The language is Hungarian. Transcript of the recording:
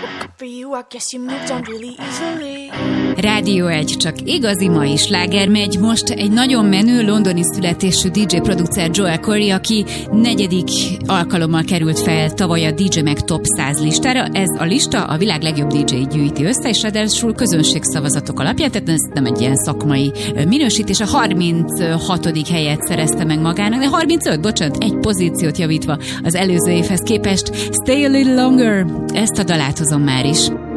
Rádió 1, csak igazi mai sláger megy. Most egy nagyon menő londoni születésű DJ producer Joel Corry, aki 4. alkalommal került fel tavaly a DJ Mag Top 100 listára. Ez a lista a világ legjobb DJ-t gyűjti össze, és ráadásul közönségszavazatok alapján, tehát ez nem egy ilyen szakmai minősítés. A 36. helyet szerezte meg magának, de 35, bocsánat, egy pozíciót javítva az előző évhez képest. Stay a little longer, ezt a dalát hozom már is.